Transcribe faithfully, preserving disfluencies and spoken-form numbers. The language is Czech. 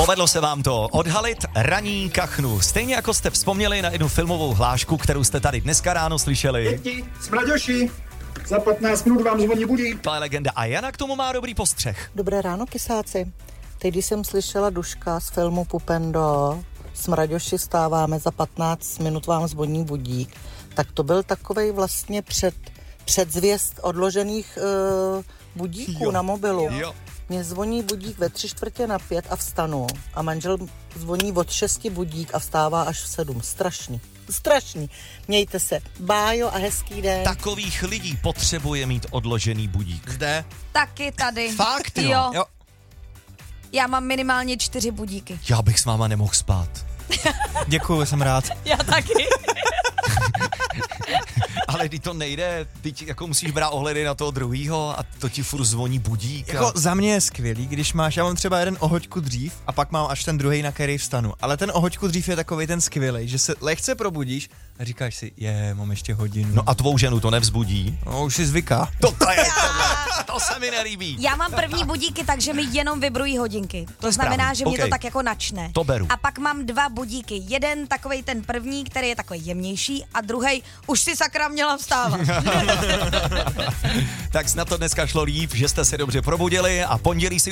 Povedlo se vám to odhalit ranní kachnu. Stejně jako jste vzpomněli na jednu filmovou hlášku, kterou jste tady dneska ráno slyšeli. Děti, smraďoši, za patnáct minut vám zvoní budík. To je legenda a Jana k tomu má dobrý postřeh. Dobré ráno, kysáci. Teď, když jsem slyšela Duška z filmu Pupendo, smraďoši stáváme, za patnáct minut vám zvoní budík, tak to byl takovej vlastně před, předzvěst odložených uh, budíků Jo. na mobilu. Jo. Mně zvoní budík ve tři čtvrtě na pět a vstanu. A manžel zvoní od šesti budík a vstává až v sedm. Strašný. Strašný. Mějte se. Bájo a hezký den. Takových lidí potřebuje mít odložený budík. Zde. Taky tady. Fakt, jo? Jo. Jo. Já mám minimálně čtyři budíky. Já bych s váma nemohl spát. Děkuju, jsem rád. Já taky. Ale když to nejde, teď jako musíš brát ohledy na toho druhýho a to ti furt zvoní budík. A... Jako za mě je skvělý, když máš, já mám třeba jeden o hoďku dřív a pak mám až ten druhý, na který vstanu. Ale ten o hoďku dřív je takovej ten skvělej, že se lehce probudíš a říkáš si, je, mám ještě hodinu. No a tvou ženu to nevzbudí? No, už si zvyká. To, to je tohle. To se mi nelíbí. Já mám první budíky, takže mi jenom vibrují hodinky. To znamená, správný. že mě Okay. to tak jako načne. To beru. A pak mám dva budíky. Jeden takovej ten první, který je takový jemnější a druhej už si sakra měla vstávat. Tak snad to dneska šlo líp, že jste se dobře probudili a pondělí si